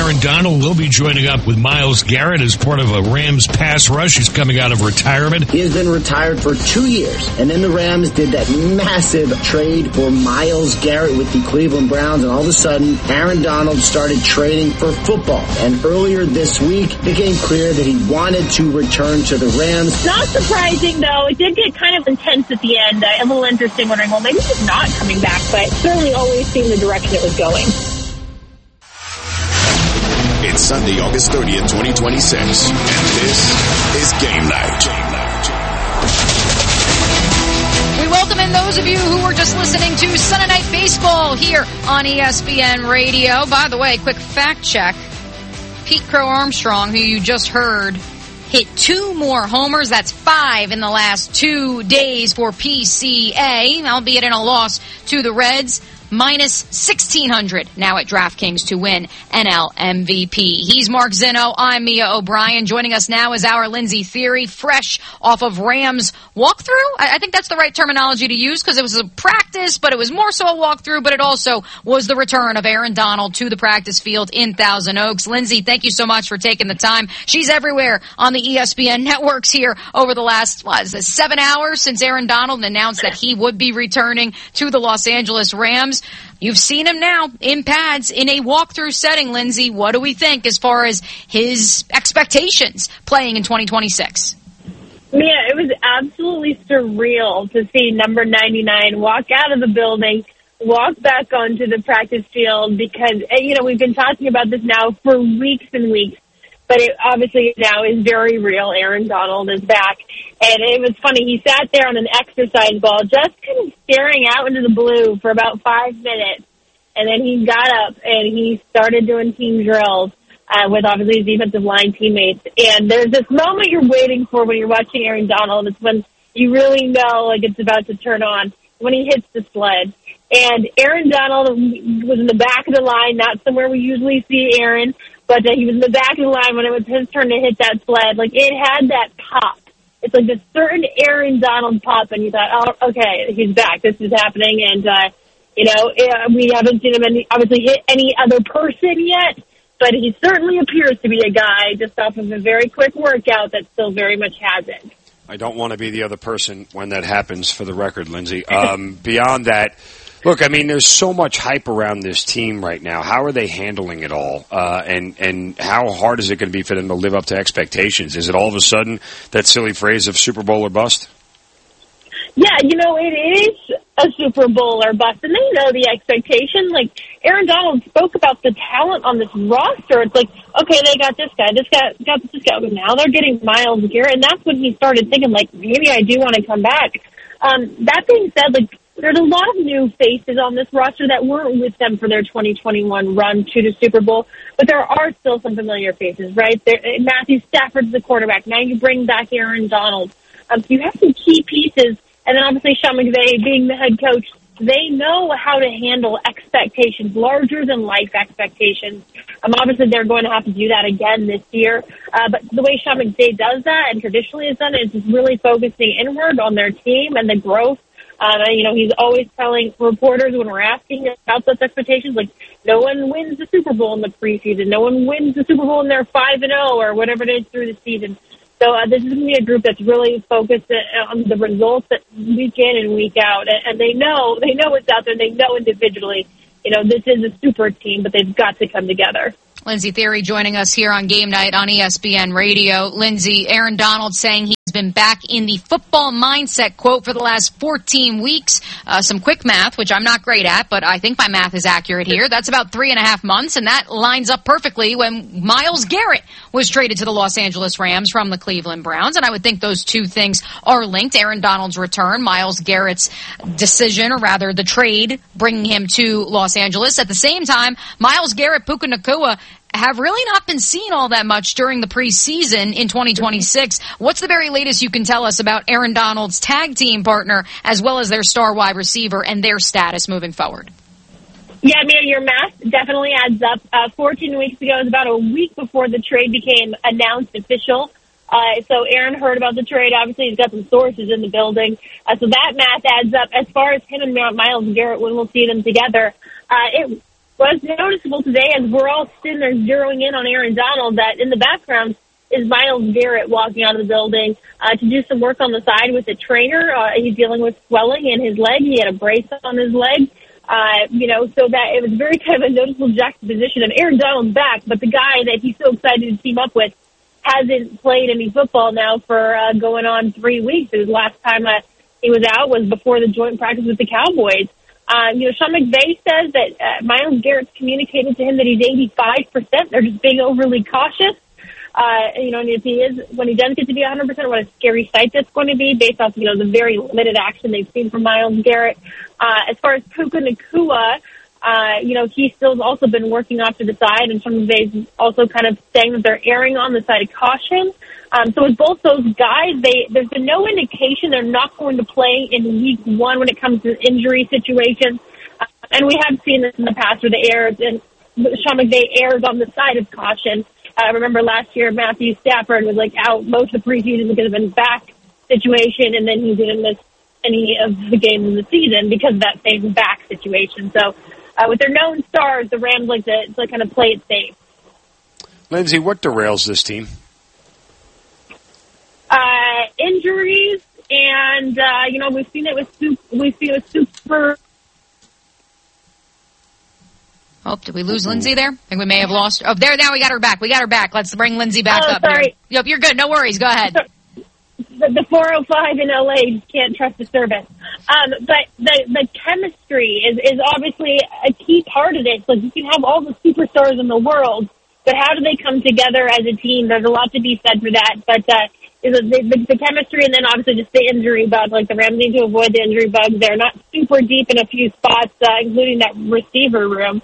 Aaron Donald will be joining up with Myles Garrett as part of a Rams pass rush. He's coming out of retirement. He has been retired for 2 years, and then the Rams did that massive trade for Myles Garrett with the Cleveland Browns, and all of a sudden, Aaron Donald started trading for football. And earlier this week, it became clear that he wanted to return to the Rams. Not surprising, though. It did get kind of intense at the end. A little interesting, wondering, well, maybe he's not coming back, but certainly always seemed the direction it was going. It's Sunday, August 30th, 2026, and this is Game Night. We welcome in those of you who were just listening to Sunday Night Baseball here on ESPN Radio. By the way, quick fact check. Pete Crow Armstrong, who you just heard, hit 2 more homers. That's 5 in the last 2 days for PCA, albeit in a loss to the Reds. Minus 1,600 now at DraftKings to win NL MVP. He's Mark Zinno. I'm Mia O'Brien. Joining us now is our Lindsey Theory, fresh off of Rams walkthrough. I think that's the right terminology to use because it was a practice, but it was more so a walkthrough, but it also was the return of Aaron Donald to the practice field in Thousand Oaks. Lindsey, thank you so much for taking the time. She's everywhere on the ESPN networks here over the last, 7 hours since Aaron Donald announced that he would be returning to the Los Angeles Rams. You've seen him now in pads in a walkthrough setting, Lindsey. What do we think as far as his expectations playing in 2026? Yeah, it was absolutely surreal to see number 99 walk out of the building, walk back onto the practice field because, we've been talking about this now for weeks and weeks, but it obviously now is very real. Aaron Donald is back. And it was funny. He sat there on an exercise ball just kind of staring out into the blue for about 5 minutes. And then he got up and he started doing team drills with obviously his defensive line teammates. And there's this moment you're waiting for when you're watching Aaron Donald. It's when you really know it's about to turn on, when he hits the sled. And Aaron Donald was in the back of the line, not somewhere we usually see Aaron, but he was in the back of the line when it was his turn to hit that sled. It had that pop. It's like this certain Aaron Donald pop, and you thought, oh, okay, he's back. This is happening, and, we haven't seen him obviously hit any other person yet, but he certainly appears to be a guy just off of a very quick workout that still very much has it. I don't want to be the other person when that happens, for the record, Lindsey. Beyond that, look, there's so much hype around this team right now. How are they handling it all? And how hard is it going to be for them to live up to expectations? Is it all of a sudden that silly phrase of Super Bowl or bust? Yeah, it is a Super Bowl or bust, and they know the expectation. Aaron Donald spoke about the talent on this roster. It's like, okay, they got this guy, got this guy. Now they're getting Myles Garrett, and that's when he started thinking, maybe I do want to come back. That being said, there's a lot of new faces on this roster that weren't with them for their 2021 run to the Super Bowl, but there are still some familiar faces, right? Matthew Stafford's the quarterback. Now you bring back Aaron Donald. So you have some key pieces, and then obviously Sean McVay being the head coach, they know how to handle expectations, larger-than-life expectations. Obviously, they're going to have to do that again this year. But the way Sean McVay does that, and traditionally has done it, is just really focusing inward on their team and the growth. He's always telling reporters when we're asking about those expectations, no one wins the Super Bowl in the preseason. No one wins the Super Bowl and they're 5-0 or whatever it is through the season. So this is going to be a group that's really focused on the results that week in and week out. And they know what's out there. They know individually, this is a super team, but they've got to come together. Lindsey Theory joining us here on Game Night on ESPN Radio. Lindsey, Aaron Donald saying he's been back in the football mindset, quote, for the last 14 weeks. Some quick math, which I'm not great at, but I think my math is accurate here. That's about 3.5 months, and that lines up perfectly when Myles Garrett was traded to the Los Angeles Rams from the Cleveland Browns, and I would think those two things are linked. Aaron Donald's return, Myles Garrett's decision, or rather the trade, bringing him to Los Angeles. At the same time, Myles Garrett, Puka Nacua, have really not been seen all that much during the preseason in 2026. What's the very latest you can tell us about Aaron Donald's tag team partner as well as their star wide receiver and their status moving forward? Yeah, your math definitely adds up. 14 weeks ago, it was about a week before the trade became announced official. So Aaron heard about the trade. Obviously, he's got some sources in the building. So that math adds up. As far as him and Myles Garrett, when we'll see them together, what's noticeable today, as we're all sitting there zeroing in on Aaron Donald, that in the background is Myles Garrett walking out of the building to do some work on the side with the trainer. He's dealing with swelling in his leg. He had a brace on his leg. So that it was very kind of a noticeable juxtaposition of Aaron Donald's back, but the guy that he's so excited to team up with hasn't played any football now for going on 3 weeks. The last time he was out was before the joint practice with the Cowboys. Sean McVay says that Myles Garrett's communicated to him that he's 85%. They're just being overly cautious. And if he is, when he does get to be 100%, what a scary sight that's going to be based off, the very limited action they've seen from Myles Garrett. As far as Puka Nacua, he's still also been working off to the side, and Sean McVay's also kind of saying that they're erring on the side of caution. So with both those guys, there's been no indication they're not going to play in week one when it comes to injury situations. And we have seen this in the past where Sean McVay errs on the side of caution. I remember last year Matthew Stafford was out most of the preseason because of his back situation, and then he didn't miss any of the games in the season because of that same back situation. So with their known stars, the Rams like to kind of play it safe. Lindsay, what derails this team? Injuries, and we've seen it with super. Oh, did we lose Lindsay there? I think we may have lost. Oh, there, now we got her back. Let's bring Lindsay back up. Sorry. Here. Yep, you're good. No worries. Go ahead. The 405 in LA can't trust the service. But the chemistry is obviously a key part of this. Like, you can have all the superstars in the world, but how do they come together as a team? There's a lot to be said for that. But the chemistry, and then obviously just the injury bug. Like, the Rams need to avoid the injury bug. They're not super deep in a few spots, including that receiver room.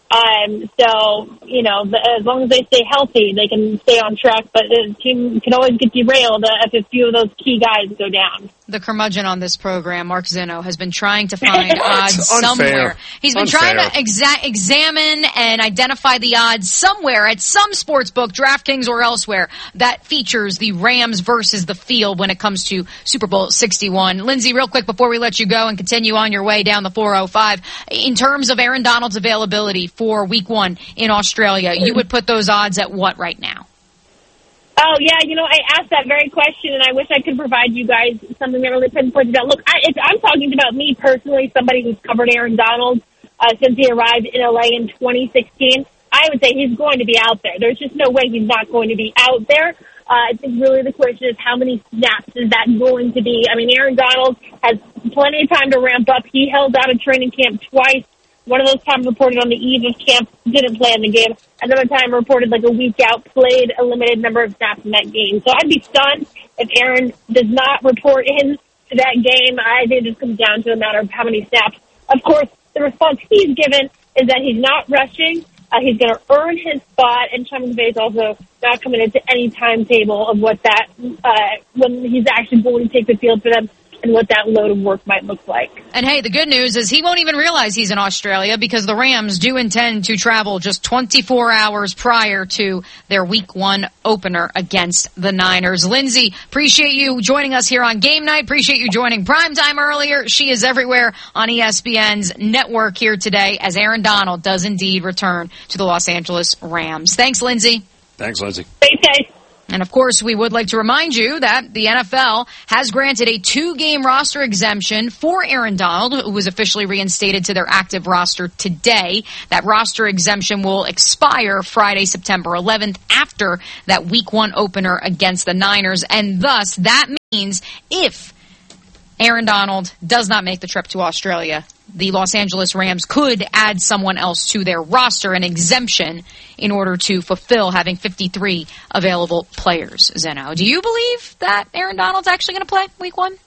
As long as they stay healthy, they can stay on track, but the team can always get derailed if a few of those key guys go down. The curmudgeon on this program, Mark Zinno, has been trying to find odds somewhere. He's been trying to examine and identify the odds somewhere at some sports book, DraftKings or elsewhere, that features the Rams versus the field when it comes to Super Bowl 61. Lindsay, real quick before we let you go and continue on your way down the 405, in terms of Aaron Donald's availability for week one in Australia, you would put those odds at what right now? Oh, yeah, I asked that very question, and I wish I could provide you guys something that really pinpoints it out. Look, I'm talking about me personally, somebody who's covered Aaron Donald since he arrived in LA in 2016. I would say he's going to be out there. There's just no way he's not going to be out there. I think really the question is how many snaps is that going to be? I mean, Aaron Donald has plenty of time to ramp up. He held out of training camp twice. One of those times reported on the eve of camp, didn't play in the game. Another time reported like a week out, played a limited number of snaps in that game. So I'd be stunned if Aaron does not report in to that game. I think it just comes down to a matter of how many snaps. Of course, the response he's given is that he's not rushing. He's going to earn his spot, and Sean McVay is also not coming into any timetable of what that, when he's actually going to take the field for them, and what that load of work might look like. And hey, the good news is he won't even realize he's in Australia because the Rams do intend to travel just 24 hours prior to their week one opener against the Niners. Lindsay, appreciate you joining us here on Game Night. Appreciate you joining Primetime earlier. She is everywhere on ESPN's network here today as Aaron Donald does indeed return to the Los Angeles Rams. Thanks, Lindsay. Thanks, Lindsay. Thanks, guys. And, of course, we would like to remind you that the NFL has granted a 2-game roster exemption for Aaron Donald, who was officially reinstated to their active roster today. That roster exemption will expire Friday, September 11th, after that Week 1 opener against the Niners. And thus, that means if Aaron Donald does not make the trip to Australia, the Los Angeles Rams could add someone else to their roster, an exemption, in order to fulfill having 53 available players. Zeno, do you believe that Aaron Donald's actually going to play week 1?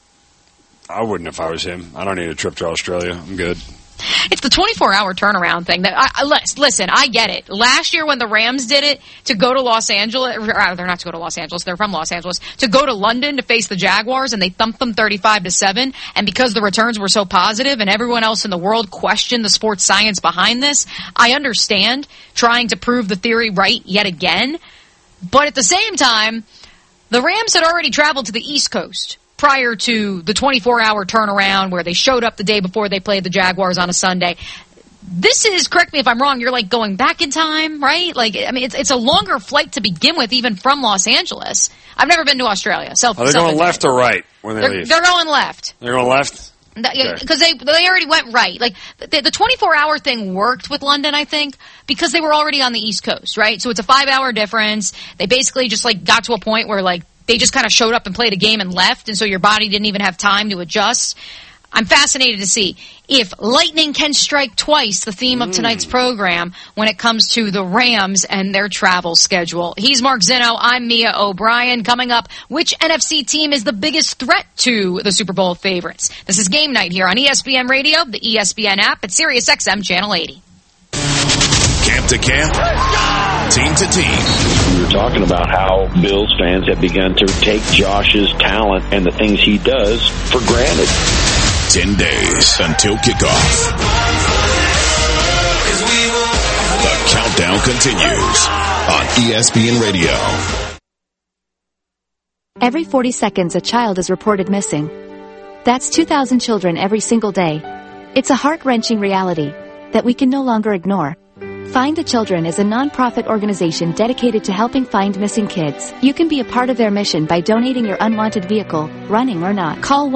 I wouldn't if I was him. I don't need a trip to Australia. I'm good. It's the 24-hour turnaround thing. Listen, I get it. Last year when the Rams did it to go to Los Angeles, they're not to go to Los Angeles, they're from Los Angeles, to go to London to face the Jaguars, and they thumped them 35-7, and because the returns were so positive and everyone else in the world questioned the sports science behind this, I understand trying to prove the theory right yet again, but at the same time, the Rams had already traveled to the East Coast prior to the 24-hour turnaround where they showed up the day before they played the Jaguars on a Sunday. This is, correct me if I'm wrong, you're like going back in time, right? Like, I mean, it's a longer flight to begin with, even from Los Angeles. I've never been to Australia. Are they going left or right when they leave? They're going left. They're going left? Because they already went right. Like, the 24-hour thing worked with London, I think, because they were already on the East Coast, right? So it's a 5-hour difference. They basically just, like, got to a point where, like, they just kind of showed up and played a game and left, and so your body didn't even have time to adjust. I'm fascinated to see if lightning can strike twice, the theme of tonight's program, when it comes to the Rams and their travel schedule. He's Mark Zinno. I'm Mia O'Brien. Coming up, which NFC team is the biggest threat to the Super Bowl favorites? This is Game Night here on ESPN Radio, the ESPN app, at SiriusXM Channel 80. Camp to camp, team to team. We were talking about how Bills fans have begun to take Josh's talent and the things he does for granted. 10 days until kickoff. The countdown continues on ESPN Radio. Every 40 seconds, a child is reported missing. That's 2,000 children every single day. It's a heart-wrenching reality that we can no longer ignore. Find the Children is a non-profit organization dedicated to helping find missing kids. You can be a part of their mission by donating your unwanted vehicle, running or not. Call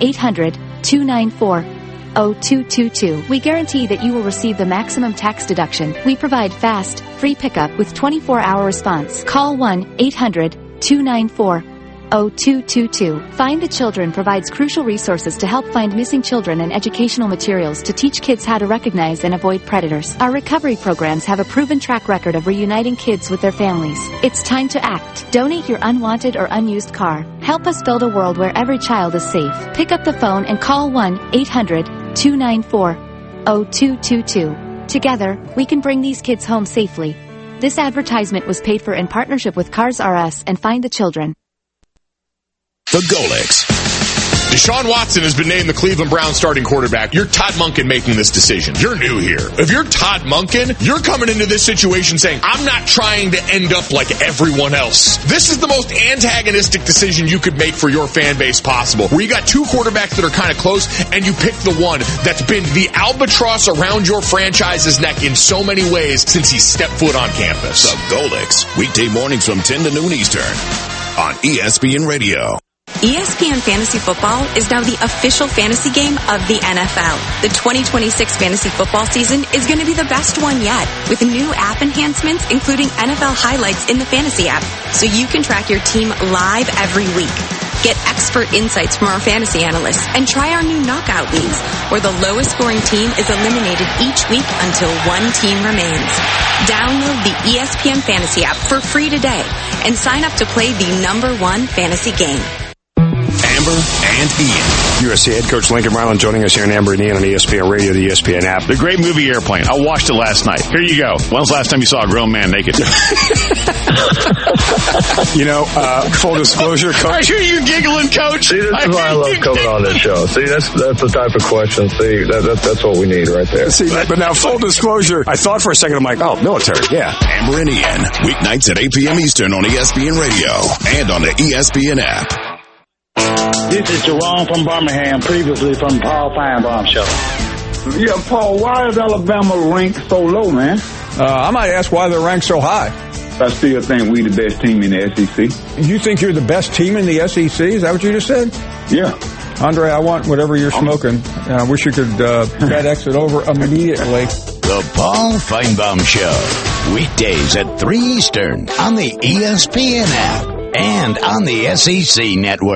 1-800-294-0222. We guarantee that you will receive the maximum tax deduction. We provide fast, free pickup with 24-hour response. Call 1-800-294-0222. Find the Children provides crucial resources to help find missing children and educational materials to teach kids how to recognize and avoid predators. Our recovery programs have a proven track record of reuniting kids with their families. It's time to act. Donate your unwanted or unused car. Help us build a world where every child is safe. Pick up the phone and call 1-800-294-0222. Together, we can bring these kids home safely. This advertisement was paid for in partnership with Cars R Us and Find the Children. The Golics. Deshaun Watson has been named the Cleveland Browns starting quarterback. You're Todd Monken making this decision. You're new here. If you're Todd Monken, you're coming into this situation saying, I'm not trying to end up like everyone else. This is the most antagonistic decision you could make for your fan base possible, where you got two quarterbacks that are kind of close, and you pick the one that's been the albatross around your franchise's neck in so many ways since he stepped foot on campus. The Golics, weekday mornings from 10 to noon Eastern on ESPN Radio. ESPN Fantasy Football is now the official fantasy game of the NFL. The 2026 fantasy football season is going to be the best one yet, with new app enhancements including NFL highlights in the fantasy app, so you can track your team live every week. Get expert insights from our fantasy analysts and try our new knockout leagues, where the lowest scoring team is eliminated each week until one team remains. Download the ESPN Fantasy app for free today and sign up to play the #1 fantasy game. Amber and Ian. USC head coach Lincoln Riley joining us here in Amber and Ian on ESPN Radio, the ESPN app. The great movie Airplane. I watched it last night. Here you go. When's the last time you saw a grown man naked? Full disclosure, Coach. I hear you giggling, Coach. See, this is why I love coming on this show. See, that's the type of question. See, that's what we need right there. See, but now, full disclosure, I thought for a second, I'm like, oh, military, yeah. Amber and Ian, weeknights at 8 p.m. Eastern on ESPN Radio and on the ESPN app. This is Jerome from Birmingham, previously from Paul Feinbaum Show. Yeah, Paul, why is Alabama ranked so low, man? I might ask why they're ranked so high. I still think we the best team in the SEC. You think you're the best team in the SEC? Is that what you just said? Yeah. Andre, I want whatever you're smoking. I wish you could FedEx it over immediately. The Paul Feinbaum Show. Weekdays at 3 Eastern on the ESPN app and on the SEC Network.